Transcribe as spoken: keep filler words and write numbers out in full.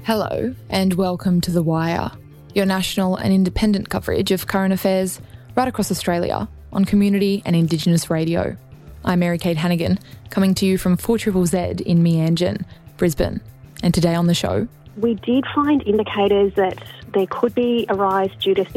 Hello and welcome to The Wire, your national and independent coverage of current affairs right across Australia on community and Indigenous radio. I'm Mary Kate Hannigan, coming to you from four Z Z Z in Meanjin, Brisbane. And today on the show... We did find indicators that there could be a rise due to